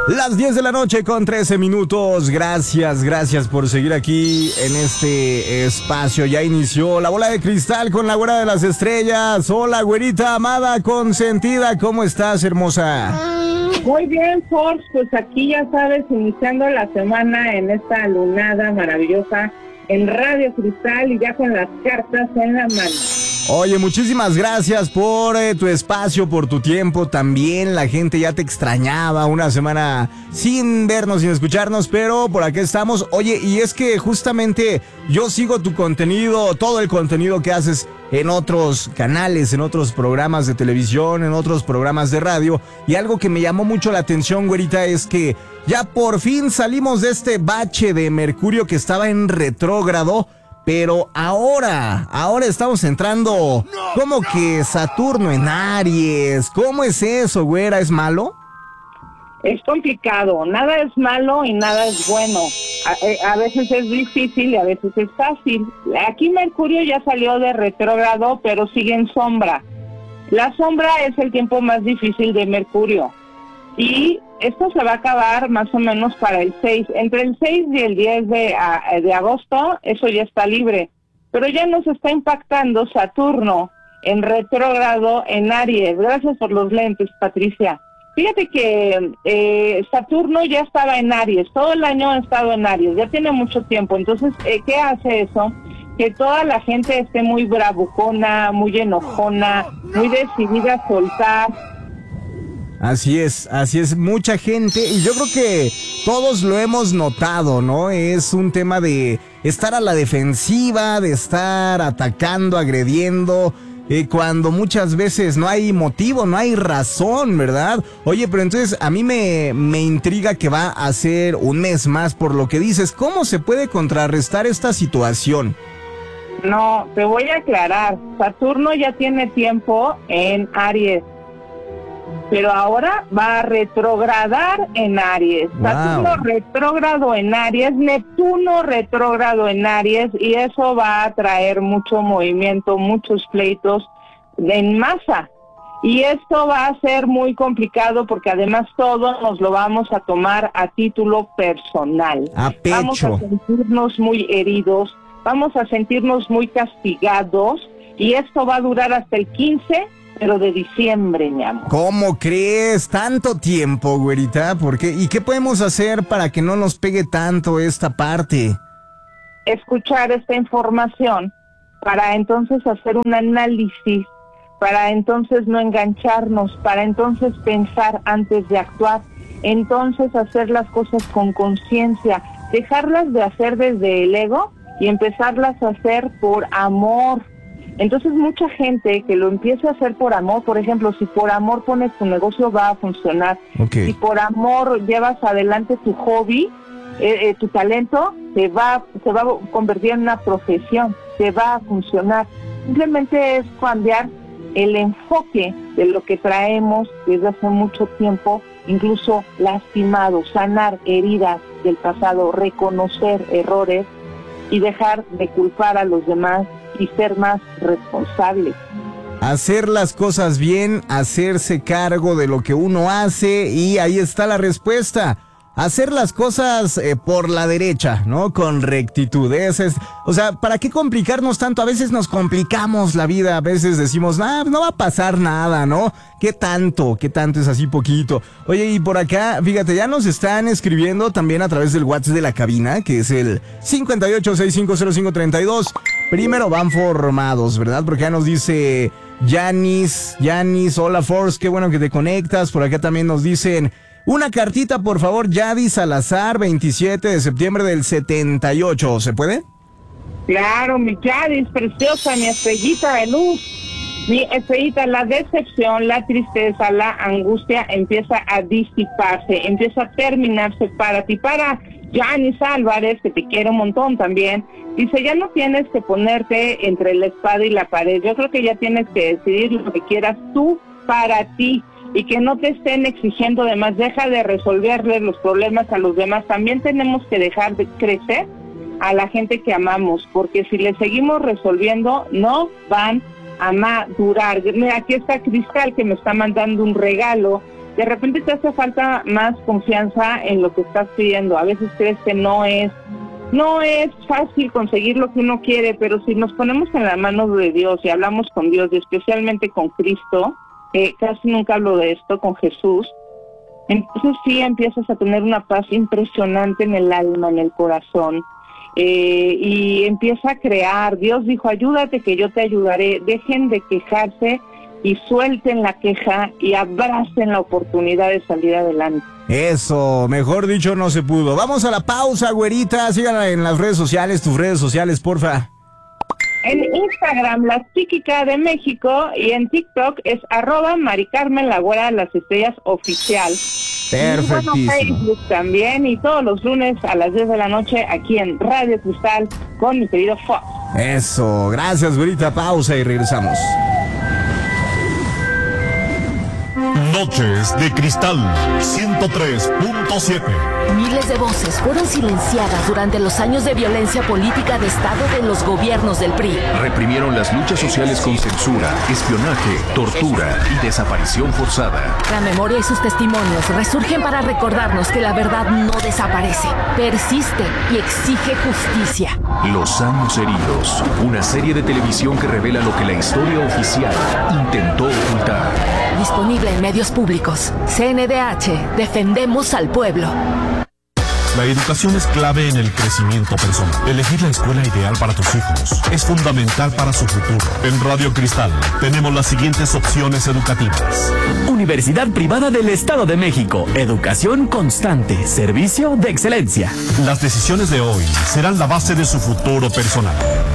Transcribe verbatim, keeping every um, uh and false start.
Las diez de la noche con trece minutos. Gracias, gracias por seguir aquí en este espacio. Ya inició La Bola de Cristal con la Güera de las Estrellas. Hola, güerita amada, consentida. ¿Cómo estás, hermosa? Muy bien, Force. Pues aquí ya sabes, iniciando la semana en esta lunada maravillosa en Radio Cristal y ya con las cartas en la mano. Oye, muchísimas gracias por eh, tu espacio, por tu tiempo. También la gente ya te extrañaba, una semana sin vernos, sin escucharnos, pero por aquí estamos. Oye, y es que justamente yo sigo tu contenido, todo el contenido que haces en otros canales, en otros programas de televisión, en otros programas de radio. Y algo que me llamó mucho la atención, güerita, es que ya por fin salimos de este bache de Mercurio que estaba en retrógrado. Pero ahora, ahora estamos entrando como que Saturno en Aries. ¿Cómo es eso, güera? ¿Es malo? Es complicado, nada es malo y nada es bueno. A, a veces es difícil y a veces es fácil. Aquí Mercurio ya salió de retrógrado, pero sigue en sombra. La sombra es el tiempo más difícil de Mercurio. Y esto se va a acabar más o menos para el seis. Entre el seis y el diez de, de agosto, eso ya está libre. Pero ya nos está impactando Saturno en retrógrado en Aries. Gracias por los lentes, Patricia. Fíjate que eh, Saturno ya estaba en Aries. Todo el año ha estado en Aries. Ya tiene mucho tiempo. Entonces, eh, ¿qué hace eso? Que toda la gente esté muy bravucona, muy enojona, muy decidida a soltar. Así es, así es, mucha gente, y yo creo que todos lo hemos notado, ¿no? Es un tema de estar a la defensiva, de estar atacando, agrediendo, eh, cuando muchas veces no hay motivo, no hay razón, ¿verdad? Oye, pero entonces a mí me, me intriga que va a ser un mes más por lo que dices. ¿Cómo se puede contrarrestar esta situación? No, te voy a aclarar. Saturno ya tiene tiempo en Aries, pero ahora va a retrogradar en Aries. Wow. Saturno retrógrado en Aries, Neptuno retrógrado en Aries, y eso va a traer mucho movimiento, muchos pleitos en masa. Y esto va a ser muy complicado porque además todo nos lo vamos a tomar a título personal. A pecho. Vamos a sentirnos muy heridos, vamos a sentirnos muy castigados, y esto va a durar hasta el quince pero de diciembre, mi amor. ¿Cómo crees? ¿Tanto tiempo, güerita? ¿Por qué? ¿Y qué podemos hacer para que no nos pegue tanto esta parte? Escuchar esta información para entonces hacer un análisis, para entonces no engancharnos, para entonces pensar antes de actuar, entonces hacer las cosas con conciencia, dejarlas de hacer desde el ego y empezarlas a hacer por amor. Entonces mucha gente que lo empiece a hacer por amor, por ejemplo, si por amor pones tu negocio va a funcionar. Okay. Si por amor llevas adelante tu hobby, eh, eh, tu talento, se va, se va a convertir en una profesión, se va a funcionar. Simplemente es cambiar el enfoque de lo que traemos desde hace mucho tiempo, incluso lastimado, sanar heridas del pasado, reconocer errores y dejar de culpar a los demás y ser más responsables. Hacer las cosas bien, hacerse cargo de lo que uno hace, y ahí está la respuesta. Hacer las cosas eh, por la derecha, ¿no? Con rectitud. Ese es, o sea, ¿para qué complicarnos tanto? A veces nos complicamos la vida, a veces decimos, nah, no va a pasar nada, ¿no? ¿Qué tanto? ¿Qué tanto es así poquito? Oye, y por acá, fíjate, ya nos están escribiendo también a través del WhatsApp de la cabina, que es el cincuenta y ocho, sesenta y cinco, cero cinco, treinta y dos. Primero van formados, ¿verdad? Porque ya nos dice Yanis, Yanis, hola Force, qué bueno que te conectas. Por acá también nos dicen... Una cartita, por favor, Yadi Salazar, veintisiete de septiembre del setenta y ocho. ¿Se puede? Claro, mi Yadi, preciosa, mi estrellita de luz. Mi estrellita, la decepción, la tristeza, la angustia empieza a disiparse, empieza a terminarse para ti. Para Yanis Álvarez, que te quiere un montón también, dice, ya no tienes que ponerte entre la espada y la pared. Yo creo que ya tienes que decidir lo que quieras tú para ti. Y que no te estén exigiendo de más, deja de resolverle los problemas a los demás. También tenemos que dejar de crecer a la gente que amamos, porque si le seguimos resolviendo, no van a madurar. Mira, aquí está Cristal, que me está mandando un regalo de repente te hace falta más confianza en lo que estás pidiendo. A veces crees que no es, no es fácil conseguir lo que uno quiere, pero si nos ponemos en las manos de Dios y hablamos con Dios, y especialmente con Cristo, eh, casi nunca hablo de esto, con Jesús, entonces sí empiezas a tener una paz impresionante en el alma, en el corazón, eh, y empieza a crear. Dios dijo, ayúdate que yo te ayudaré. Dejen de quejarse y suelten la queja y abracen la oportunidad de salir adelante. Eso, mejor dicho, no se pudo. Vamos a la pausa, güerita. Síganla en las redes sociales, tus redes sociales, porfa. En Instagram, La Psíquica de México, y en TikTok es arroba Mari Carmen, la güera de las estrellas oficial. Perfectísimo. Y bueno, Facebook también, y todos los lunes a las diez de la noche aquí en Radio Cristal con mi querido Fox. Eso, gracias, güerita. Pausa y regresamos. Noches de Cristal ciento tres punto siete. Miles de voces fueron silenciadas durante los años de violencia política de Estado de los gobiernos del P R I. Reprimieron las luchas sociales con censura, espionaje, tortura y desaparición forzada. La memoria y sus testimonios resurgen para recordarnos que la verdad no desaparece, persiste y exige justicia. Los años heridos, una serie de televisión que revela lo que la historia oficial intentó ocultar. Disponible en medios públicos. C N D H, defendemos al pueblo. La educación es clave en el crecimiento personal. Elegir la escuela ideal para tus hijos es fundamental para su futuro. En Radio Cristal tenemos las siguientes opciones educativas. Universidad Privada del Estado de México. Educación constante. Servicio de excelencia. Las decisiones de hoy serán la base de su futuro personal.